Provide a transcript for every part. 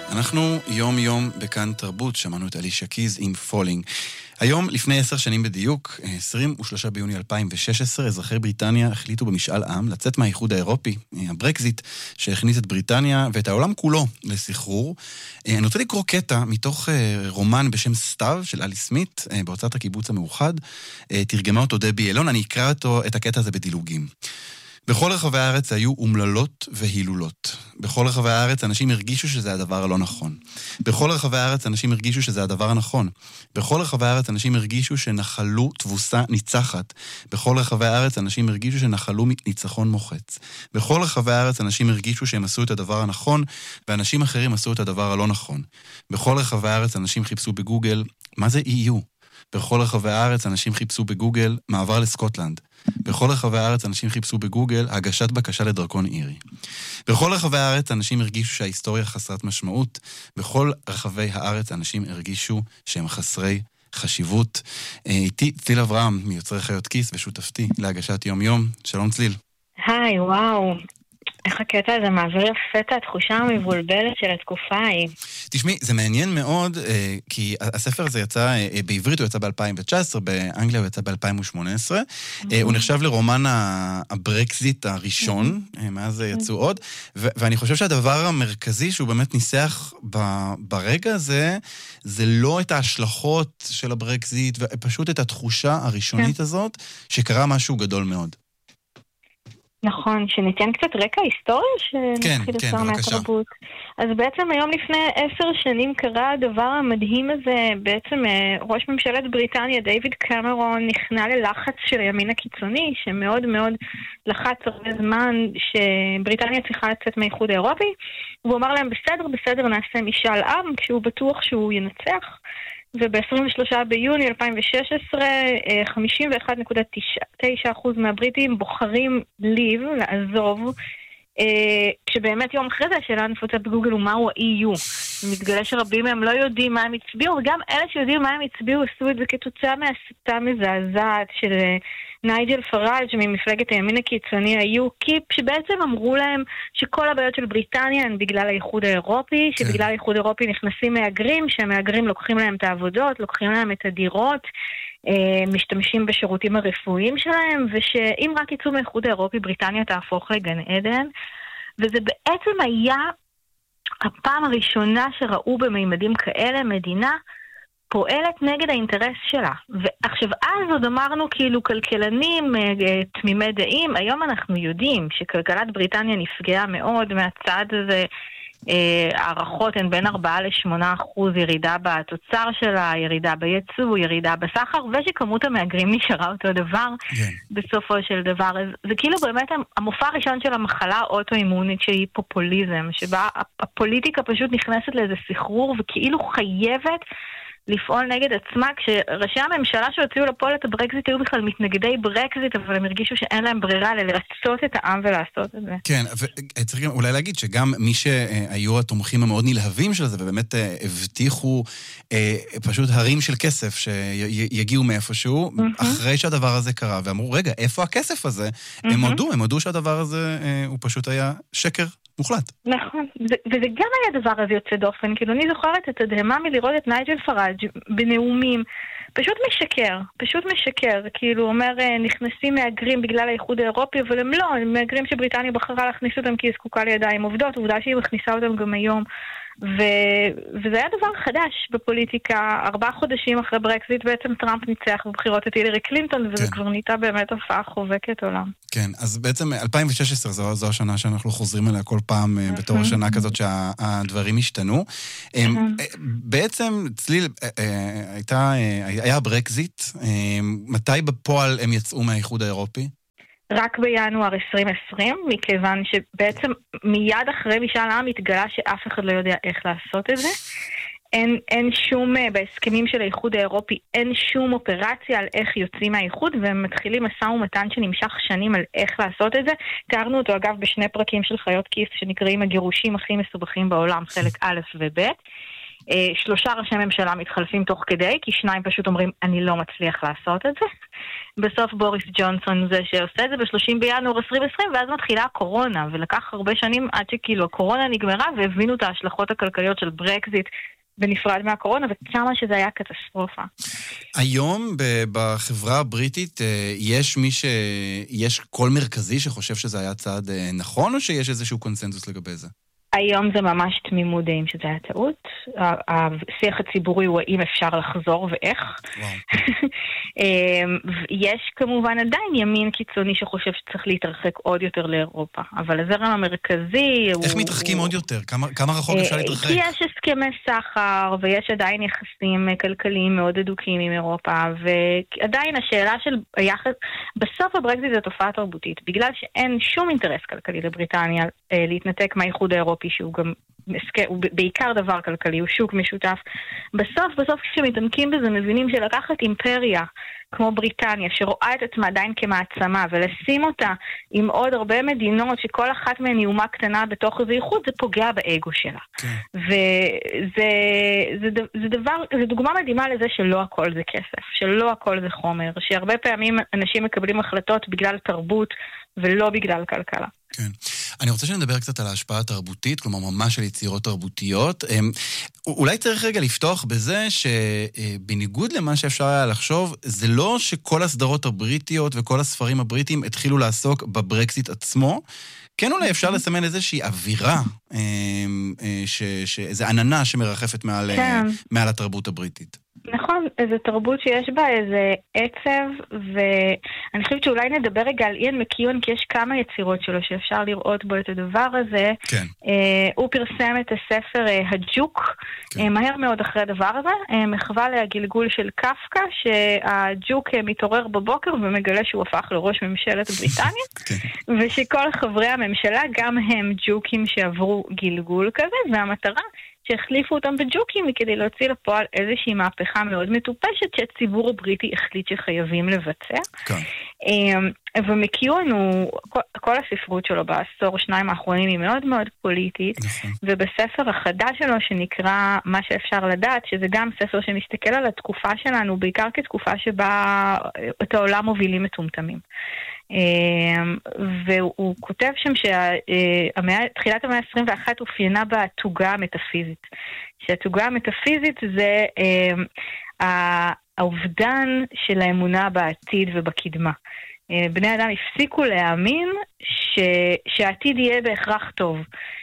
אנחנו יום יום בכאן תרבות, שמענו את אלישה קיז עם פולינג. היום, לפני 10 שנים בדיוק, 23 ביוני 2016, אזרחי בריטניה החליטו במשאל עם לצאת מהאיחוד האירופי, הברקזיט, שהכניס את בריטניה ואת העולם כולו לסחרור. אני רוצה לקרוא קטע מתוך רומן בשם סתיו של אלי סמית, בהוצאת הקיבוץ המאוחד. תרגמה אותו דבי אלון, אני אקרא את הקטע הזה בדילוגים. בכל רחבי הארץ היו אומללות והילולות. בכל רחבי הארץ אנשים הרגישו שזה הדבר הלא נכון. בכל רחבי הארץ אנשים הרגישו שזה הדבר הנכון. בכל רחבי הארץ אנשים הרגישו שנחלו תבוסה ניצחת. בכל רחבי הארץ אנשים הרגישו שנחלו ניצחון מוחץ. בכל רחבי הארץ אנשים הרגישו שהם עשו את הדבר הנכון, ואנשים אחרים עשו את הדבר הלא נכון. בכל רחבי הארץ אנשים חיפשו בגוגל, מה זה EU? בכל רחבי הארץ אנשים חיפשו בגוגל מעבר לסקוטלנד. בכל רחבי הארץ אנשים חיפשו בגוגל הגשת בקשה לדרכון אירי. בכל רחבי הארץ אנשים הרגישו שההיסטוריה חסרת משמעות. בכל רחבי הארץ אנשים הרגישו שהם חסרי חשיבות. איתי צליל אברהם, מיוצרי חיות כיס ושותפתי להגשת יום יום. שלום צליל. היי, וואו. איך הקטע הזה מעביר יפה את התחושה המבולבלת של התקופה ההיא. תשמעי, זה מעניין מאוד, כי הספר הזה יצא, בעברית הוא יצא ב-2019, באנגליה הוא יצא ב-2018, הוא נחשב לרומן הברקזיט הראשון, מאז יצאו עוד, ואני חושב שהדבר המרכזי שהוא באמת ניסח ברגע הזה, זה לא את ההשלכות של הברקזיט, ופשוט את התחושה הראשונית הזאת, שקרה משהו גדול מאוד. נכון, שניתן קצת רקע היסטוריה שנתחיל לספר מהתרבות. אז בעצם היום לפני 10 שנים קרה הדבר המדהים הזה, בעצם ראש ממשלת בריטניה דיוויד קמרון נכנע ללחץ של הימין הקיצוני, שמאוד מאוד לחץ הרבה זמן שבריטניה צריכה לצאת מהאיחוד האירופי, והוא אמר להם בסדר נעשה משאל עם, כשהוא בטוח שהוא ינצח. וב-23 ביוני 2016, 51.9% מהבריטים בוחרים לעזוב, כשבאמת יום אחרי זה השאלה נפוצה בגוגל הוא מהו ה-EU. מתגלה שרבים מהם לא יודעים מה הם הצביעו, וגם אלה שיודעים מה הם הצביעו עשו את זה כתוצאה מהסתה מזעזעת של נייג'ל פראג' ממפלגת הימין הקיצוני ה-UKIP, שבעצם אמרו להם שכל הבעיות של בריטניה הן בגלל האיחוד האירופי, שבגלל האיחוד האירופי נכנסים מהגרים, שהמהגרים לוקחים להם את העבודות, לוקחים להם את הדירות, משתמשים בשירותים הרפואיים שלהם, ושאם רק יצאו מהאיחוד האירופי בריטניה תהפוך לגן עדן. וזה בעצם היה הפעם הראשונה שראו בממדים כאלה מדינה פועלת נגד האינטרס שלה. ועכשיו אז עוד אמרנו כאילו כלכלנים תמימי דעים, היום אנחנו יודעים שכלכלת בריטניה נפגעה מאוד מהצד הזה, הערכות הן בין 4-8% ירידה בתוצר שלה, ירידה בייצוא, ירידה בסחר, ושכמות המהגרים נשארה אותו דבר בסופו של דבר. זה כאילו באמת המופע הראשון של המחלה האוטואימונית שהיא פופוליזם, שבה הפוליטיקה פשוט נכנסת לאיזה סחרור וכאילו חייבת לפעול נגד עצמה, כשראשי הממשלה שהוציאו לפועל את הברקזיט היו בכלל מתנגדי ברקזיט, אבל הם הרגישו שאין להם ברירה לרצות את העם ולעשות את זה. כן, וצריך גם אולי להגיד שגם מי שהיו התומכים המאוד נלהבים של זה, ובאמת הבטיחו פשוט הרים של כסף שיגיעו מאיפשהו, אחרי שהדבר הזה קרה, ואמרו, רגע, איפה הכסף הזה? הם הודו שהדבר הזה הוא פשוט היה שקר. מוחלט. נכון, וזה גם היה דבר הזה יוצא דופן, כאילו אני זוכרת את הדהמה מלראות את נייג'ל פראג' בנאומים, פשוט משקר, כאילו אומר נכנסים מהגרים בגלל האיחוד האירופי, אבל הם לא, הם מהגרים שבריטניה בחרה להכניס אותם כי היא זקוקה לידיים עובדות, עובדה שהיא מכניסה אותם גם היום, וזה היה דבר חדש בפוליטיקה. 4 חודשים אחרי ברקזיט בעצם טראמפ ניצח בבחירות את הילרי קלינטון, וזה כבר נהייתה באמת הופעה חובקת עולם. כן, אז בעצם 2016 זו השנה שאנחנו חוזרים אליה כל פעם בתור השנה כזאת שהדברים השתנו. בעצם צליל, היה ברקזיט, מתי בפועל הם יצאו מהאיחוד האירופי? רק בינואר 2020, מכיוון שבעצם מיד אחרי משאל העם התגלה שאף אחד לא יודע איך לעשות את זה. אין שום, בהסכמים של האיחוד האירופי, אין שום אופרציה על איך יוצאים מהאיחוד, והם מתחילים מסע ומתן שנמשך שנים על איך לעשות את זה. תיארנו אותו אגב בשני פרקים של חיות כיס, שנקראים הגירושים הכי מסובכים בעולם, חלק א' וב'. 3 ראשי ממשלה מתחלפים תוך כדי, כי 2 פשוט אומרים, אני לא מצליח לעשות את זה. בסוף בוריס ג'ונסון זה שעושה את זה ב-30 בינואר 2020, ואז מתחילה הקורונה, ולקח הרבה שנים עד שכאילו הקורונה נגמרה, והבינו את ההשלכות הכלכליות של ברקזיט, בנפרד מהקורונה, וכמה שזה היה קטסטרופה. היום בחברה הבריטית יש קול מרכזי שחושב שזה היה צעד נכון, או שיש איזשהו קונסנזוס לגבי זה? היום זה ממש תמימות דעים שזה היה טעות. השיח הציבורי הוא האם אפשר לחזור ואיך. יש כמובן עדיין ימין קיצוני שחושב שצריך להתרחק עוד יותר לאירופה, אבל הזרם המרכזי הוא... איך מתרחקים עוד יותר? כמה רחוק אפשר להתרחק? כי יש הסכמי סחר, ויש עדיין יחסים כלכליים מאוד אדוקים עם אירופה, ועדיין השאלה של היחס... בסוף הברקזיט זה תופעה תרבותית, בגלל שאין שום אינטרס כלכלי לבריטניה להתנתק מהאיחוד האירופי, שהוא גם הוא בעיקר דבר כלכלי, הוא שוק משותף. בסוף כשמתעמקים בזה מבינים שלקחת אימפריה כמו בריטניה, שרואה את עצמה עדיין כמעצמה, ולשים אותה עם עוד הרבה מדינות שכל אחת מהן היא אומה קטנה בתוך איזה איחוד, זה פוגע באגו שלה. זה דוגמה מדהימה לזה שלא הכל זה כסף, שלא הכל זה חומר, שהרבה פעמים אנשים מקבלים החלטות בגלל תרבות ולא בגלל כלכלה. כן. אני רוצה שנדבר קצת על ההשפעה התרבותית, כלומר ממש של יצירות תרבותיות. אולי צריך רגע לפתוח בזה שבניגוד למה שאפשר היה לחשוב, זה לא שכל הסדרות הבריטיות וכל הספרים הבריטיים התחילו לעסוק בברקזיט עצמו, כן אולי אפשר לסמן איזושהי אווירה, איזו עננה שמרחפת מעל התרבות הבריטית. נכון, איזו תרבות שיש בה איזה עצב, ואני חושבת שאולי נדבר רגע על איין מקיון, כי יש כמה יצירות שלו שאפשר לראות בו את הדבר הזה. כן. הוא פרסם את הספר הג'וק, כן. מהר מאוד אחרי הדבר הזה, מחווה לגלגול של קפקא, שהג'וק מתעורר בבוקר ומגלה שהוא הפך לראש ממשלת בריטניה, כן. ושכל חברי הממשלה גם הם ג'וקים שעברו גלגול כזה, והמטרה שהחליפו אותם בג'וקים כדי להוציא לפועל איזושהי מהפכה מאוד מטופשת שהציבור הבריטי החליט שחייבים לבצע. כן. ומקיון הוא, כל הספרות שלו בעשור 2 האחרונים היא מאוד מאוד פוליטית, נכון. ובספר החדש שלו שנקרא מה שאפשר לדעת, שזה גם ספר שמסתכל על התקופה שלנו, בעיקר כתקופה שבה את העולם מובילים מטומטמים. והוא כותב שם שתחילת המאה ה-21 אופיינה בתוגה המטאפיזית. שהתוגה המטאפיזית זה האובדן של האמונה בעתיד ובקדמה. בני אדם הפסיקו להאמין שהעתיד יהיה בהכרח טוב,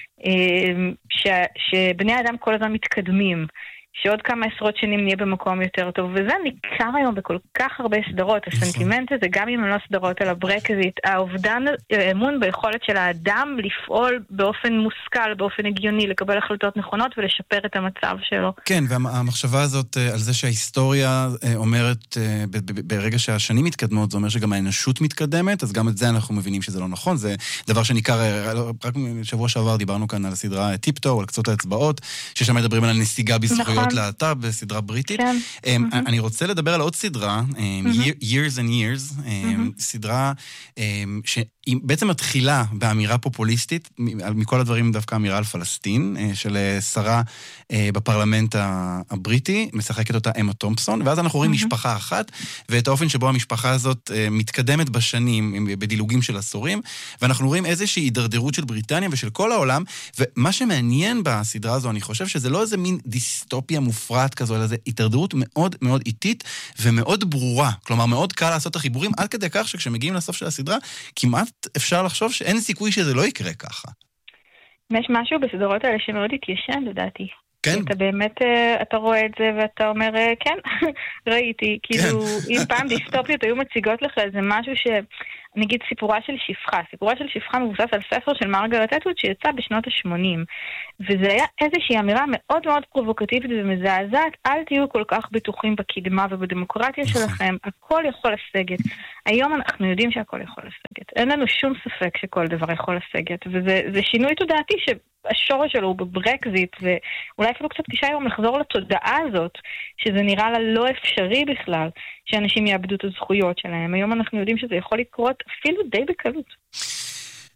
שבני אדם כל הזמן מתקדמים, שעוד כמה עשרות שנים נהיה במקום יותר טוב, וזה ניכר היום בכל כך הרבה סדרות. הסנטימנט הזה, גם אם הם לא סדרות על הברקזיט, האובדן אמון ביכולת של האדם לפעול באופן מושכל, באופן הגיוני, לקבל החלטות נכונות ולשפר את המצב שלו. כן, והמחשבה הזאת על זה שההיסטוריה אומרת, ברגע שהשנים מתקדמות, זה אומר שגם האנושות מתקדמת, אז גם את זה אנחנו מבינים שזה לא נכון. זה דבר שניכר, רק שבוע שעבר דיברנו כאן על הסדרה טיפטו, על קצות האצבעות, ששם מדברים על הנסיגה בזכויות להט"ב בסדרה בריטית. אני רוצה לדבר על עוד סדרה, Years and Years, סדרה שבעצם מתחילה באמירה פופוליסטית, מכל הדברים דווקא אמירה על פלסטין, של שרה בפרלמנט הבריטי, משחקת אותה אמה תומפסון, ואז אנחנו רואים משפחה אחת, ואת האופן שבו המשפחה הזאת מתקדמת בשנים, בדילוגים של עשורים, ואנחנו רואים איזושהי הידרדרות של בריטניה ושל כל העולם, ומה שמעניין בסדרה הזו, אני חושב שזה לא איזה מין דיסטופיה מופרעת כזו, אלא זה הידרדרות מאוד מאוד איטית ומאוד ברורה. כלומר, מאוד קל לעשות את החיבורים, עד כדי כך שכשמגיעים לסוף של הסדרה, כמעט אפשר לחשוב שאין סיכוי שזה לא יקרה ככה. יש משהו בסדרות האלה שמאוד התיישן, לדעתי. כן. אתה באמת, אתה רואה את זה ואתה אומר, כן, ראיתי. כאילו, אם פעם דיסטופיות היו מציגות לך איזה משהו נגיד סיפורה של שפחה. סיפורה של שפחה מבוסס על ספר של מרגרט אטווד שיצא בשנות ה-80. וזה היה איזושהי אמירה מאוד מאוד פרובוקטיבית ומזעזעת, אל תהיו כל כך בטוחים בקדמה ובדמוקרטיה שלכם, הכל יכול לסגת. היום אנחנו יודעים שהכל יכול לסגת. אין לנו שום ספק שכל דבר יכול לסגת. וזה שינוי תודעתי שהשורש שלו הוא בברקזיט, ואולי אפילו קצת קשה היום לחזור לתודעה הזאת, שזה נראה לה לא אפשרי בכלל, שאנשים יאבדו את הזכויות שלהם. היום אנחנו יודעים שזה יכול לקרות אפילו די בקלות.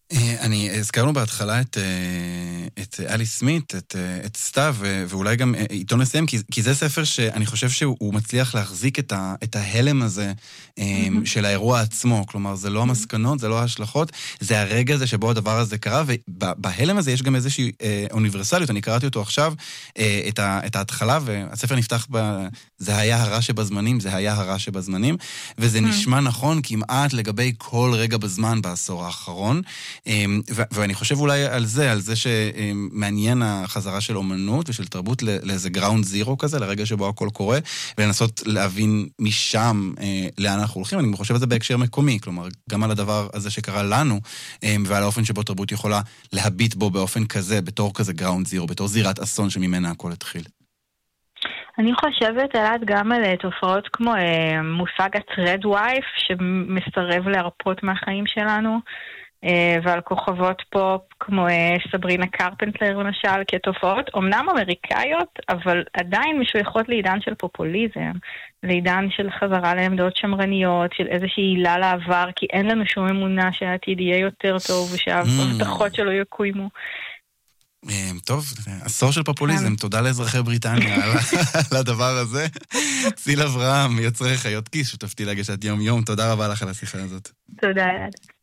הזכרנו בהתחלה את אלי סמית, את סתיו, ואולי גם עיתון נסיים, כי זה ספר שאני חושב שהוא מצליח להחזיק את ההלם הזה של האירוע עצמו. כלומר, זה לא המסקנות, זה לא ההשלכות, זה הרגע הזה שבו הדבר הזה קרה, ובהלם הזה יש גם איזושהי אוניברסליות. אני קראתי אותו עכשיו, את ההתחלה, והספר נפתח זה היה הרע שבזמנים, זה היה הרע שבזמנים, וזה נשמע נכון כמעט לגבי כל רגע בזמן בעשור האחרון, ואני חושב אולי על זה שמעניין החזרה של אומנות ושל תרבות לאיזה גראונד זירו כזה, לרגע שבו הכל קורה, ולנסות להבין משם לאן אנחנו הולכים. אני חושב על זה בהקשר מקומי, כלומר, גם על הדבר הזה שקרה לנו, ועל האופן שבו תרבות יכולה להביט בו באופן כזה, בתור כזה גראונד זירו, בתור זירת אסון שממנה הכל התחיל. אני חושבת אלעד גם על תופעות כמו מושג ה-thread wife שמסרב להרפות מהחיים שלנו, ועל כוכבות פופ כמו סברינה קרפנטלר למשל, כתופעות אומנם אמריקאיות, אבל עדיין משויכות לעידן של פופוליזם, לעידן של חזרה לעמדות שמרניות, של איזושהי עילה לעבר, כי אין לנו שום אמונה שהעתיד יהיה יותר טוב ושההבטחות שלו יקוימו. טוב, עשור של פופוליזם, תודה לאזרחי בריטניה על הדבר הזה. ציל אברהם, מייצרי חיות כיס, שותפתי להגשת יום יום, תודה רבה לך על השיחה הזאת. תודה.